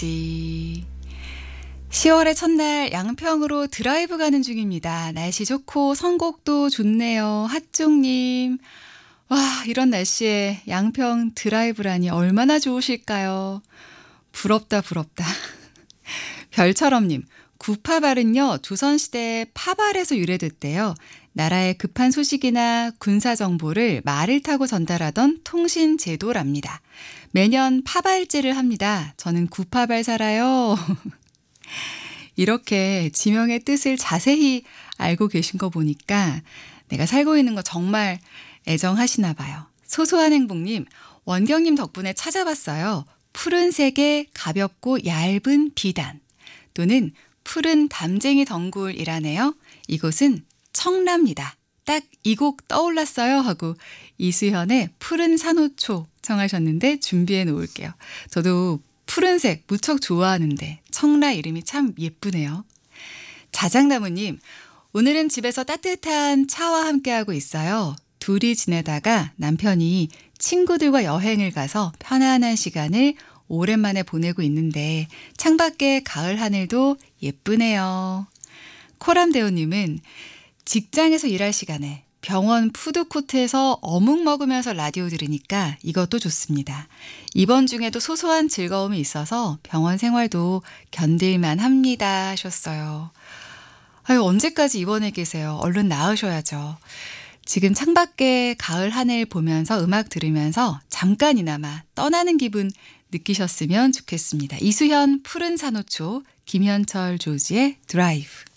10월의 첫날 양평으로 드라이브 가는 중입니다. 날씨 좋고 선곡도 좋네요. 핫종님. 와, 이런 날씨에 양평 드라이브라니 얼마나 좋으실까요? 부럽다, 부럽다. 별처럼님. 구파발은요, 조선시대 파발에서 유래됐대요. 나라의 급한 소식이나 군사 정보를 말을 타고 전달하던 통신 제도랍니다. 매년 파발제를 합니다. 저는 구파발 살아요. 이렇게 지명의 뜻을 자세히 알고 계신 거 보니까 내가 살고 있는 거 정말 애정하시나 봐요. 소소한 행복님, 원경님 덕분에 찾아봤어요. 푸른색의 가볍고 얇은 비단 또는 푸른 담쟁이 덩굴이라네요. 이곳은 청라입니다. 딱 이 곡 떠올랐어요 하고 이수현의 푸른 산호초 청하셨는데 준비해 놓을게요. 저도 푸른색 무척 좋아하는데 청라 이름이 참 예쁘네요. 자장나무님, 오늘은 집에서 따뜻한 차와 함께하고 있어요. 둘이 지내다가 남편이 친구들과 여행을 가서 편안한 시간을 오랜만에 보내고 있는데 창밖에 가을 하늘도 예쁘네요. 코람대우님은 직장에서 일할 시간에 병원 푸드코트에서 어묵 먹으면서 라디오 들으니까 이것도 좋습니다. 입원 중에도 소소한 즐거움이 있어서 병원 생활도 견딜만 합니다 하셨어요. 아유, 언제까지 입원해 계세요? 얼른 나으셔야죠. 지금 창밖에 가을 하늘 보면서 음악 들으면서 잠깐이나마 떠나는 기분 느끼셨으면 좋겠습니다. 이수현 푸른 산호초, 김현철 조지의 드라이브.